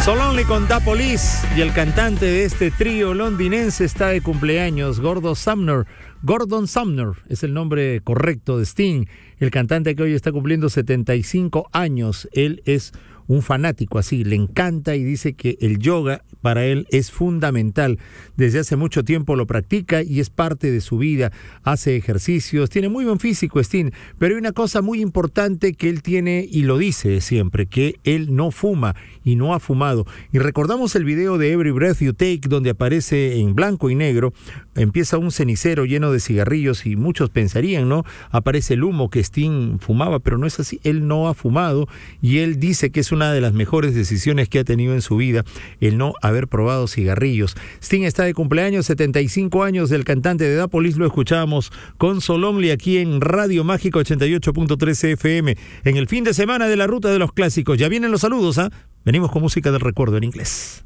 So Lonely con Da Police, y el cantante de este trío londinense está de cumpleaños, Gordon Sumner. Gordon Sumner es el nombre correcto de Sting, el cantante que hoy está cumpliendo 75 años. Él es un fanático, así, le encanta y dice que el yoga para él es fundamental. Desde hace mucho tiempo lo practica y es parte de su vida. Hace ejercicios, tiene muy buen físico Sting, pero hay una cosa muy importante que él tiene y lo dice siempre, que él no fuma y no ha fumado. Y recordamos el video de Every Breath You Take, donde aparece en blanco y negro, empieza un cenicero lleno de cigarrillos y muchos pensarían, ¿no? Aparece el humo que Sting fumaba, pero no es así. Él no ha fumado y él dice que es una de las mejores decisiones que ha tenido en su vida el no haber probado cigarrillos. Sting está de cumpleaños, 75 años del cantante de Da Police. Lo escuchamos con So Lonely aquí en Radio Mágica 88.3 FM en el fin de semana de la Ruta de los Clásicos. Ya vienen los saludos, ¿ah? Venimos con música del recuerdo en inglés.